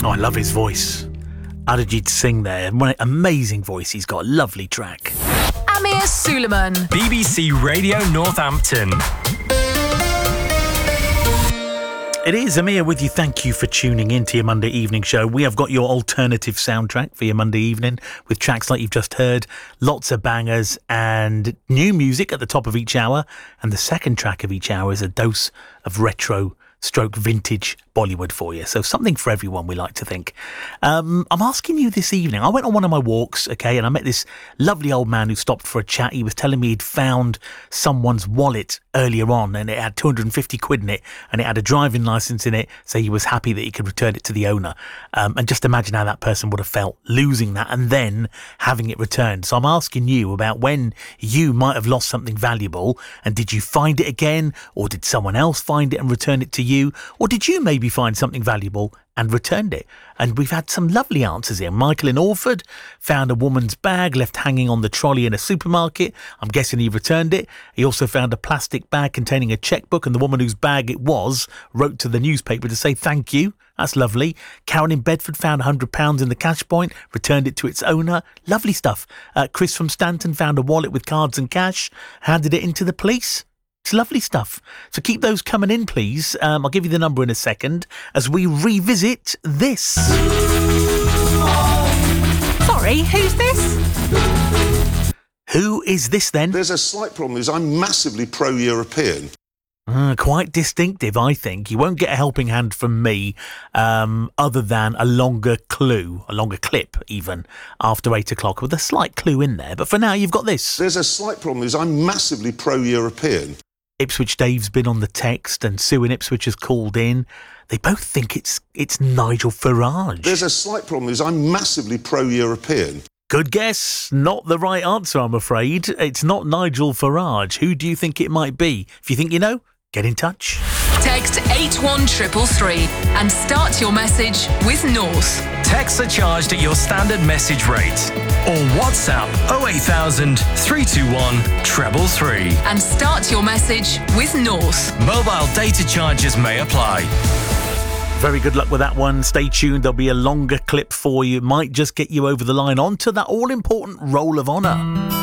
Oh, I love his voice. Arijit Singh there. Amazing voice. He's got a lovely track. Amir Suleiman. BBC Radio Northampton. It is Amir with you. Thank you for tuning in to your Monday evening show. We have got your alternative soundtrack for your Monday evening with tracks like you've just heard, lots of bangers and new music at the top of each hour. And the second track of each hour is a dose of retro stroke vintage Bollywood for you. So something for everyone, we like to think. I'm asking you this evening, I went on one of my walks, okay, and I met this lovely old man who stopped for a chat. He was telling me he'd found someone's wallet earlier on and it had 250 quid in it and it had a driving licence in it, so he was happy that he could return it to the owner. And just imagine how that person would have felt losing that and then having it returned. So I'm asking you about when you might have lost something valuable, and did you find it again, or did someone else find it and return it to you, or did you maybe find something valuable and returned it? And we've had some lovely answers here. Michael in Orford found a woman's bag left hanging on the trolley in a supermarket. I'm guessing he returned it. He also found a plastic bag containing a checkbook, and the woman whose bag it was wrote to the newspaper to say thank you. That's lovely. Karen in Bedford found £100 in the cash point, returned it to its owner. Lovely stuff. Chris from Stanton found a wallet with cards and cash, handed it into the police. It's lovely stuff. So keep those coming in, please. I'll give you the number in a second as we revisit this. Sorry, who's this? Who is this then? There's a slight problem, is I'm massively pro-European. Quite distinctive, I think. You won't get a helping hand from me other than a longer clue, a longer clip even, after 8 o'clock with a slight clue in there. But for now, you've got this. There's a slight problem, is I'm massively pro-European. Ipswich Dave's been on the text and Sue in Ipswich has called in. They both think it's Nigel Farage. There's a slight problem, is I'm massively pro-European. Good guess. Not the right answer, I'm afraid. It's not Nigel Farage. Who do you think it might be? If you think you know, get in touch. Text 81333 and start your message with North. Texts are charged at your standard message rate. Or WhatsApp 08000 321 333. And start your message with North. Mobile data charges may apply. Very good luck with that one. Stay tuned. There'll be a longer clip for you. Might just get you over the line onto that all-important Roll of Honour.